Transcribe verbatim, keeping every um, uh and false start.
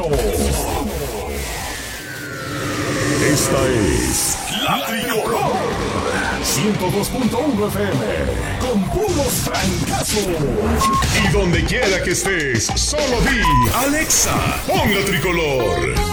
uno. Esta es La Tricolor. ciento dos punto uno F M. Con puros trancazos. Y donde quiera que estés, solo di Alexa, pon La Tricolor.